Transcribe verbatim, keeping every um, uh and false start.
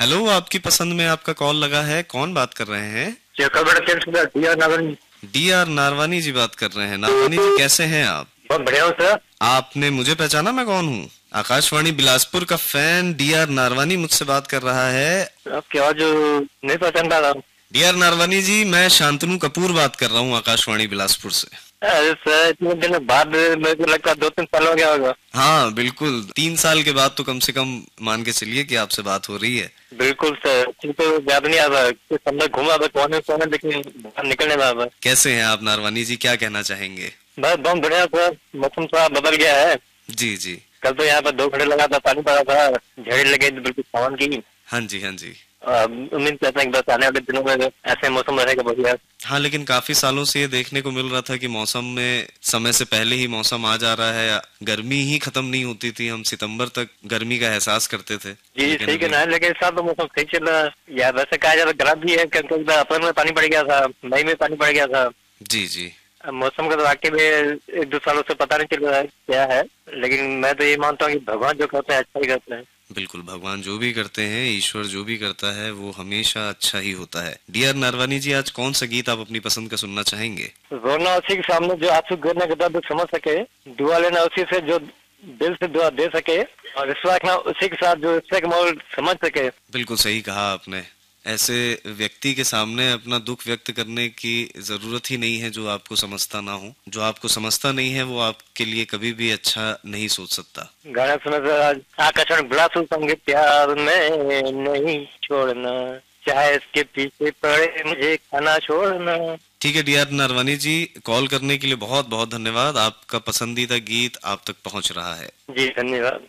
Hello, आपकी पसंद में आपका कॉल लगा है। कौन बात कर रहे हैं? D R Narayan. D R Naravane जी बात कर रहे हैं। नारवानी जी, कैसे हैं आप? बहुत बढ़िया हो सर। आपने मुझे पहचाना? मैं कौन हूँ? आकाशवाणी बिलासपुर का फैन डी आर नारवानी मुझसे बात कर रहा है। आपकी आवाज नहीं पहचान पा रहा हूँ। डी आर नारवानी जी, मैं शांतनु कपूर बात कर रहा हूँ आकाशवाणी बिलासपुर से। अरे सर, इतने दिन बाद मेरे को लगता है दो तीन साल हो गया होगा। हाँ बिल्कुल, तीन साल के बाद तो कम से कम मान के चलिए कि आपसे बात हो रही है। बिल्कुल सर, तो याद नहीं आ रहा कि अंदर घूमा था कौन कौन, लेकिन बाहर निकलने लगा था। कैसे हैं आप नारवानी जी, क्या कहना चाहेंगे? बस बहुत बढ़िया सर, मौसम थोड़ा बदल गया है। जी जी। कल तो यहाँ पर दो घंटे लगा था, पानी पड़ा था, झड़ी लगी थी बिल्कुल सावन की। हाँ जी हाँ जी। उम्मीद करते हैं कि बस आने वाले दिनों में ऐसे मौसम रहेगा बढ़िया। हाँ, लेकिन काफी सालों से ये देखने को मिल रहा था कि मौसम में समय से पहले ही मौसम आ जा रहा है। गर्मी ही खत्म नहीं होती थी, हम सितंबर तक गर्मी का एहसास करते थे। जी सही कहना है, लेकिन इस साल तो मौसम सही चल रहा है यार। वैसे कहा जाए तो खराब भी है, क्योंकि अप्रैल में पानी पड़ गया था, मई में पानी पड़ गया था। जी जी। अब मौसम का तो वाकई में एक दो सालों से पता नहीं चल रहा है क्या है, लेकिन मैं तो ये मानता हूँ कि भगवान जो करते हैं अच्छा ही करते हैं। बिल्कुल, भगवान जो भी करते हैं, ईश्वर जो भी करता है, वो हमेशा अच्छा ही होता है। डी आर नारवानी जी, आज कौन सा गीत आप अपनी पसंद का सुनना चाहेंगे? रोना उसी के सामने जो आंसू गिरने के बाद समझ सके, दुआ लेना उसी से जो दिल से दुआ दे सके, और विश्वास रखना उसी के साथ जो इससे मोल समझ सके। बिल्कुल सही कहा आपने। ऐसे व्यक्ति के सामने अपना दुख व्यक्त करने की जरूरत ही नहीं है जो आपको समझता ना हो। जो आपको समझता नहीं है वो आपके लिए कभी भी अच्छा नहीं सोच सकता। गाना सुना सर, आकाशवाणी बिलासपुर संगीत, प्यार में नहीं छोड़ना, चाहे इसके पीछे पड़े मुझे खाना छोड़ना। ठीक है डी आर नारवानी जी, कॉल करने के लिए बहुत बहुत धन्यवाद। आपका पसंदीदा गीत आप तक पहुंच रहा है। जी धन्यवाद।